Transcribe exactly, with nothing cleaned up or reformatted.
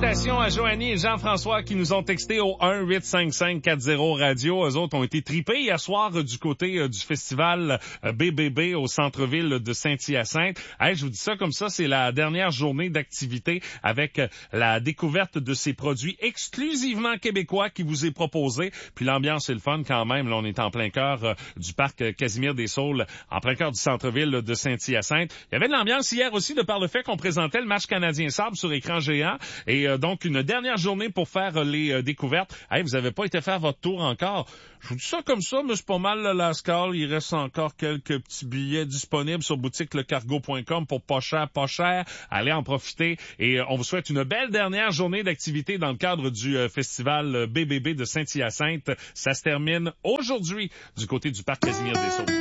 Salutations à Joanie et Jean-François qui nous ont texté au un huit cinq cinq quatre zéro radio. Eux autres ont été tripés hier soir euh, du côté euh, du festival euh, B B B au centre-ville de Saint-Hyacinthe. Hey, je vous dis ça comme ça, c'est la dernière journée d'activité avec euh, la découverte de ces produits exclusivement québécois qui vous est proposée. Puis l'ambiance est le fun quand même. Là, on est en plein cœur euh, du parc euh, Casimir-des-Saules, en plein cœur du centre-ville de Saint-Hyacinthe. Il y avait de l'ambiance hier aussi de par le fait qu'on présentait le match canadien-Sabre sur écran géant. Et euh, donc, une dernière journée pour faire euh, les euh, découvertes. Hey, vous avez pas été faire votre tour encore. Je vous dis ça comme ça, mais c'est pas mal là, la scale. Il reste encore quelques petits billets disponibles sur boutique le cargo point com pour pas cher, pas cher. Allez en profiter. Et euh, on vous souhaite une belle dernière journée d'activité dans le cadre du euh, festival B B B de Saint-Hyacinthe. Ça se termine aujourd'hui du côté du parc Casimir-des-Saules.